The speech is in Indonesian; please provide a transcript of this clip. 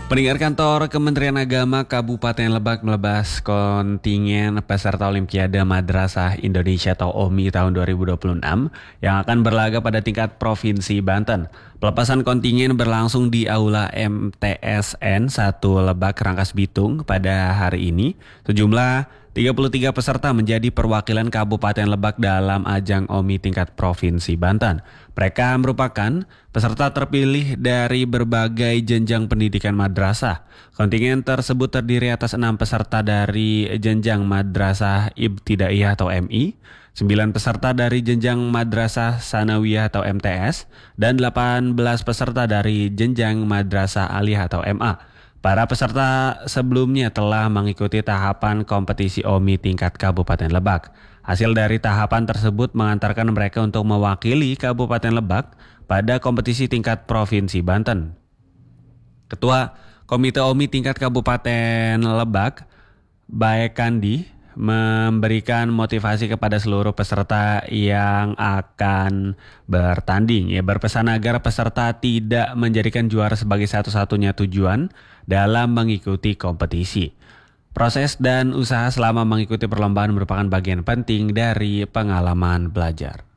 Pendengar kantor Kementerian Agama Kabupaten Lebak melebas kontingen peserta Olimpiade Madrasah Indonesia atau OMI tahun 2026 yang akan berlaga pada tingkat Provinsi Banten. Pelepasan kontingen berlangsung di Aula MTSN 1 Lebak Rangkas Bitung pada hari ini. Sejumlah 33 peserta menjadi perwakilan Kabupaten Lebak dalam ajang OMI tingkat Provinsi Banten. Mereka merupakan peserta terpilih dari berbagai jenjang pendidikan madrasah. Kontingen tersebut terdiri atas 6 peserta dari jenjang Madrasah Ibtidaiyah atau MI, 9 peserta dari jenjang Madrasah Sanawiyah atau MTS, dan 18 peserta dari jenjang Madrasah Aliyah atau MA. Para peserta sebelumnya telah mengikuti tahapan kompetisi OMI tingkat Kabupaten Lebak. Hasil dari tahapan tersebut mengantarkan mereka untuk mewakili Kabupaten Lebak pada kompetisi tingkat Provinsi Banten. Ketua Komite OMI tingkat Kabupaten Lebak, Baekandi, memberikan motivasi kepada seluruh peserta yang akan bertanding. Ia berpesan agar peserta tidak menjadikan juara sebagai satu-satunya tujuan dalam mengikuti kompetisi. Proses dan usaha selama mengikuti perlombaan merupakan bagian penting dari pengalaman belajar.